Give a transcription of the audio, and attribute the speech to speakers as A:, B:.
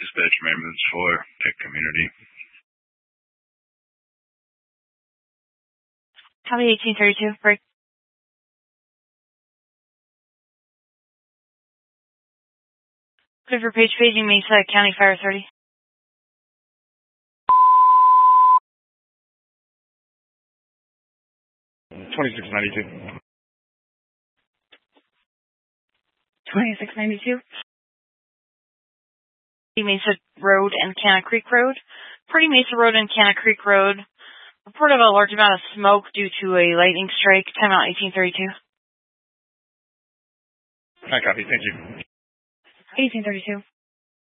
A: Dispatch maintenance for Pick Community.
B: Copy 1832. Break. Good for paging Mesa County Fire Authority.
A: $26.92.
B: 2692. Mesa Road and Canna Creek Road. Pretty Mesa Road and Canna Creek Road. Report of a large amount of smoke due to a lightning strike. Timeout 1832.
A: Hi, copy. Thank you.
B: 1832.